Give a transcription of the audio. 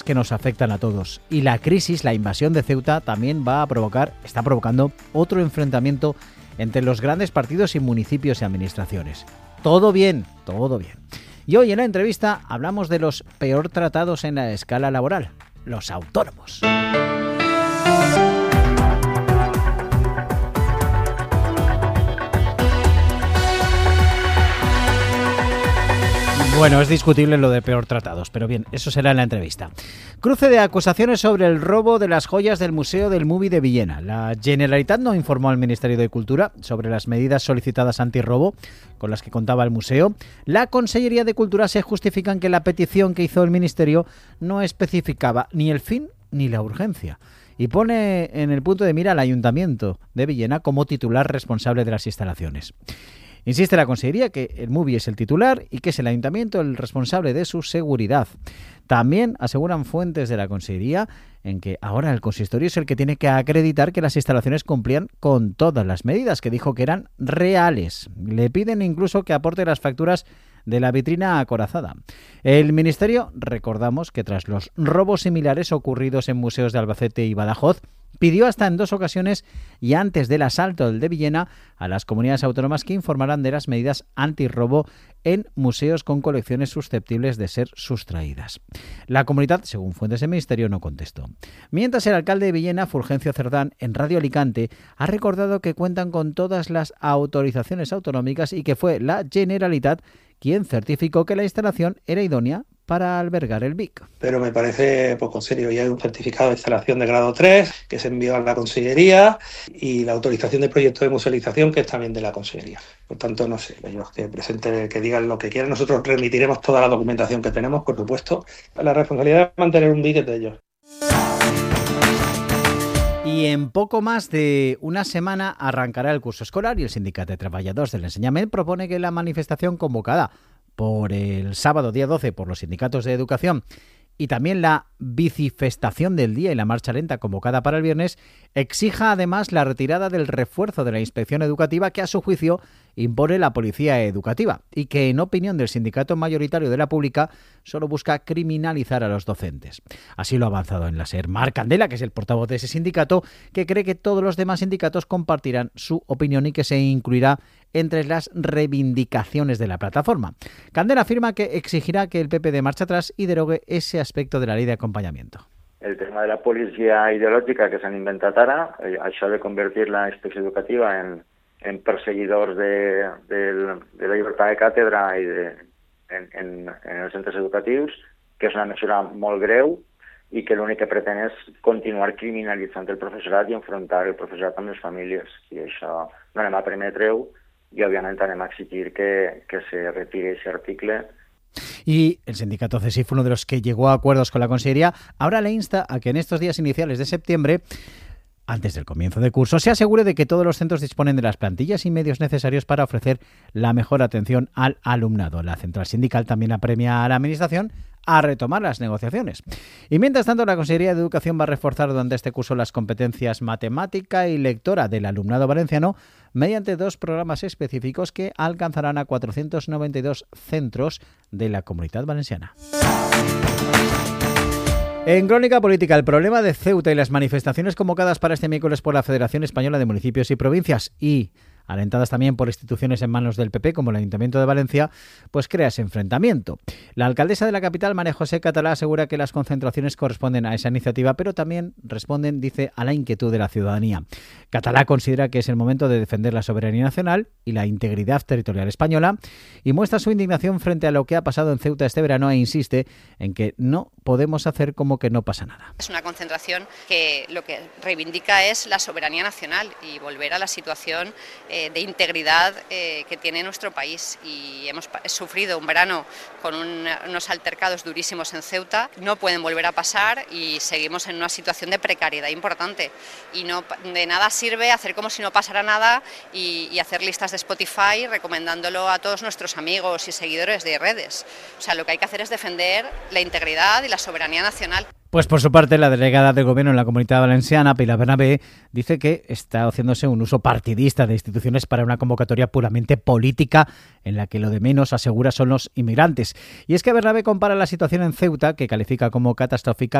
que nos afectan a todos. Y la crisis, la invasión de Ceuta, también está provocando otro enfrentamiento entre los grandes partidos y municipios y administraciones. Todo bien, todo bien. Y hoy en la entrevista hablamos de los peor tratados en la escala laboral, los autónomos. Bueno, es discutible lo de peor tratados, pero bien, eso será en la entrevista. Cruce de acusaciones sobre el robo de las joyas del Museo del Movie de Villena. La Generalitat no informó al Ministerio de Cultura sobre las medidas solicitadas antirrobo con las que contaba el museo. La Consellería de Cultura se justifica en que la petición que hizo el Ministerio no especificaba ni el fin ni la urgencia y pone en el punto de mira al Ayuntamiento de Villena como titular responsable de las instalaciones. Insiste la Consellería que el Movie es el titular y que es el Ayuntamiento el responsable de su seguridad. También aseguran fuentes de la Consellería en que ahora el consistorio es el que tiene que acreditar que las instalaciones cumplían con todas las medidas, que dijo que eran reales. Le piden incluso que aporte las facturas de la vitrina acorazada. El Ministerio, recordamos que tras los robos similares ocurridos en museos de Albacete y Badajoz, pidió hasta en 2 ocasiones y antes del asalto del de Villena a las comunidades autónomas que informaran de las medidas antirrobo en museos con colecciones susceptibles de ser sustraídas. La comunidad, según fuentes del Ministerio, no contestó. Mientras el alcalde de Villena, Fulgencio Cerdán, en Radio Alicante, ha recordado que cuentan con todas las autorizaciones autonómicas y que fue la Generalitat quien certificó que la instalación era idónea para albergar el BIC. Pero me parece poco serio. Ya hay un certificado de instalación de grado 3 que se envió a la Consellería y la autorización de proyecto de musealización que es también de la Consellería. Por tanto, no sé, ellos que presenten, que digan lo que quieran. Nosotros remitiremos toda la documentación que tenemos, por supuesto. La responsabilidad de mantener un BIC es de ellos. Y en poco más de una semana arrancará el curso escolar y el Sindicato de Trabajadores del Enseñament propone que la manifestación convocada por el sábado día 12 por los sindicatos de educación y también la bicifestación del día y la marcha lenta convocada para el viernes exija además la retirada del refuerzo de la inspección educativa que a su juicio impone la policía educativa y que en opinión del sindicato mayoritario de la pública solo busca criminalizar a los docentes. Así lo ha avanzado en la SER Marc Candela, que es el portavoz de ese sindicato, que cree que todos los demás sindicatos compartirán su opinión y que se incluirá entre las reivindicaciones de la plataforma. Candela afirma que exigirá que el PP dé marcha atrás y derogue ese aspecto de la ley de acompanyamiento. El tema de la policia ideològica que s'han inventat ara, això de convertir la inspecció educativa en perseguidors de la llibertat de càtedra i en els centres educatius, que és una mesura molt greu i que l'únic que pretén és continuar criminalitzant el professorat i enfrontar el professorat amb les famílies. I això no anem a permetre-ho y obviamente anem a exigir que se retire ese artículo. Y el sindicato CESIF, uno de los que llegó a acuerdos con la Consellería, ahora le insta a que en estos días iniciales de septiembre, antes del comienzo de curso, se asegure de que todos los centros disponen de las plantillas y medios necesarios para ofrecer la mejor atención al alumnado. La central sindical también apremia a la Administración a retomar las negociaciones. Y mientras tanto, la Consellería de Educación va a reforzar durante este curso las competencias matemática y lectora del alumnado valenciano mediante 2 programas específicos que alcanzarán a 492 centros de la Comunitat Valenciana. En Crónica Política, el problema de Ceuta y las manifestaciones convocadas para este miércoles por la Federación Española de Municipios y Provincias y alentadas también por instituciones en manos del PP como el Ayuntamiento de Valencia, pues crea ese enfrentamiento. La alcaldesa de la capital, María José Catalá, asegura que las concentraciones corresponden a esa iniciativa, pero también responden, dice, a la inquietud de la ciudadanía. Catalá considera que es el momento de defender la soberanía nacional y la integridad territorial española y muestra su indignación frente a lo que ha pasado en Ceuta este verano e insiste en que no podemos hacer como que no pasa nada. Es una concentración que lo que reivindica es la soberanía nacional y volver a la situación de integridad que tiene nuestro país, y hemos sufrido un verano con unos altercados durísimos en Ceuta. No pueden volver a pasar y seguimos en una situación de precariedad importante y no de nada sirve hacer como si no pasara nada y hacer listas de Spotify recomendándolo a todos nuestros amigos y seguidores de redes. O sea, lo que hay que hacer es defender la integridad y la soberanía nacional. Pues por su parte, la delegada del Gobierno en la Comunidad Valenciana, Pilar Bernabé, dice que está haciéndose un uso partidista de instituciones para una convocatoria puramente política en la que lo de menos, asegura, son los inmigrantes. Y es que Bernabé compara la situación en Ceuta, que califica como catastrófica,